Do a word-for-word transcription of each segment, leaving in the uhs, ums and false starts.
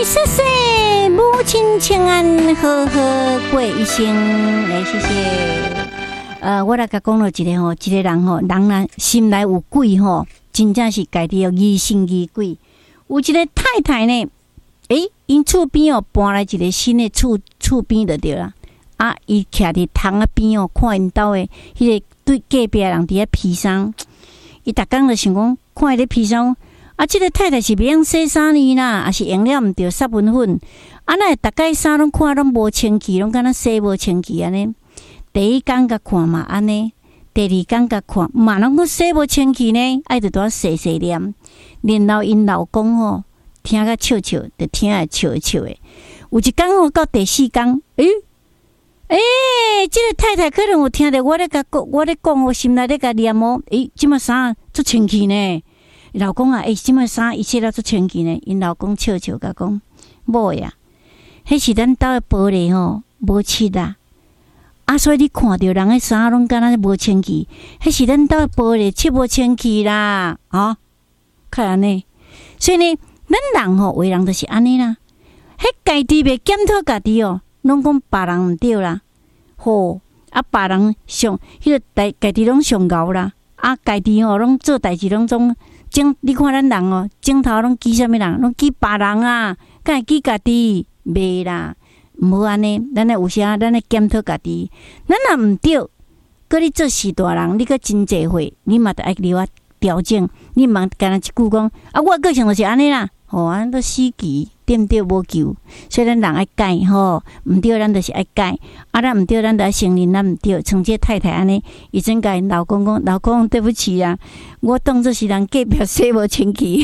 谢谢母亲请安，好好过一生。来，谢谢。呃，我来甲讲了一个吼，一个人吼，人若心内有鬼吼，真正是家己要疑神疑鬼。有一个太太呢，诶，因厝边哦搬来一个新的厝厝边就对啦。啊，伊徛伫窗仔边哦，看因兜诶迄个对隔壁人伫遐披衫，伊逐工就想讲，看伊咧披衫。啊，即、這个太太是袂用洗衫呢啦，也是用了毋着杀粉粉。啊，那逐摆衫拢看拢无清气，拢敢若洗无清气安尼。第一工甲看嘛安尼，第二工甲看嘛，拢个洗无清气呢，爱着拄洗洗念。然后因老公吼，听甲笑笑，着听下笑笑诶。有一工吼到第四工，诶、欸、诶，即、欸、个太太可能有听着我咧甲讲，我咧讲，我心内咧甲念哦，诶、欸，即摆衫足清气呢。老公啊，诶、欸，即摆衫伊洗了足清气呢。因老公笑笑甲讲，某呀，迄是咱兜诶玻璃吼，无漆啦。啊，所以你看到人诶衫拢敢若无清气，迄是咱兜诶玻璃漆无清气啦，啊，看安尼。所以呢，咱人吼为人就是安尼啦。迄家己袂检讨家己哦，拢讲别人毋对啦，吼啊，别人上迄个代家己拢上敖啦，啊，家己吼拢做代志拢总。镜，你看咱人哦，镜头拢记啥物人？拢记别人啊，敢会记家己？袂啦，毋好安尼。咱咧有时啊，咱咧检讨家己。咱若毋对，搁你做事大人，你搁真济岁，你嘛得爱你我调整。你嘛干若一句讲，啊，我个性就是安尼啦。吼、哦，安都死棋，对毋对？无救。所以咱人爱改吼，毋对，咱就是爱改。啊，咱毋对，咱就爱承认咱毋对。像这太太安尼，伊真甲因老公讲，老公对不起啊，我当作是人隔壁洗无清气。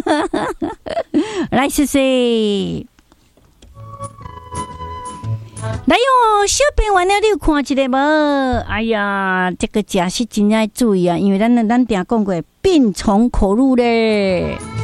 来，谢谢。来哟，小朋友完了，你有看一个无？哎呀，这个食是真爱注意啊，因为咱咱定讲过病从口入咧。